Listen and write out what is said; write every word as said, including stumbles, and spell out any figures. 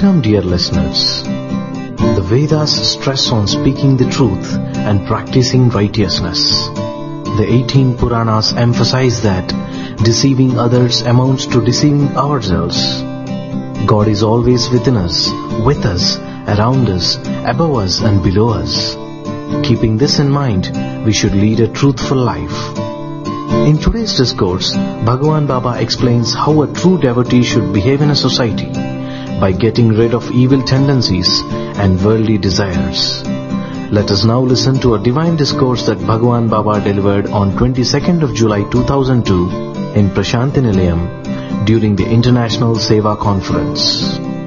Welcome, dear listeners. The Vedas stress on speaking the truth and practicing righteousness. The eighteen Puranas emphasize that deceiving others amounts to deceiving ourselves. God is always within us, with us, around us, above us and below us. Keeping this in mind, we should lead a truthful life. In today's discourse, Bhagavan Baba explains how a true devotee should behave in a society by getting rid of evil tendencies and worldly desires. Let us now listen to a divine discourse that Bhagavan Baba delivered on twenty-second of July two thousand two in Prashanti Nilayam during the International Seva Conference.